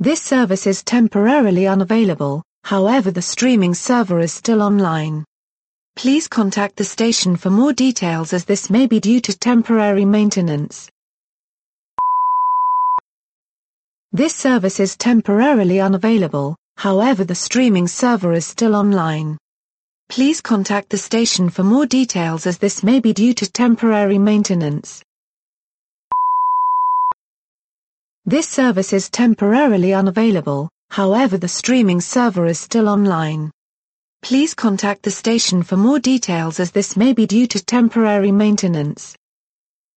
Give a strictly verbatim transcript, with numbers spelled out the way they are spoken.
This service is temporarily unavailable, however the streaming server is still online. Please contact the station for more details as this may be due to temporary maintenance. This service is temporarily unavailable, however the streaming server is still online. Please contact the station for more details as this may be due to temporary maintenance. This service is temporarily unavailable, however the streaming server is still online. Please contact the station for more details as this may be due to temporary maintenance.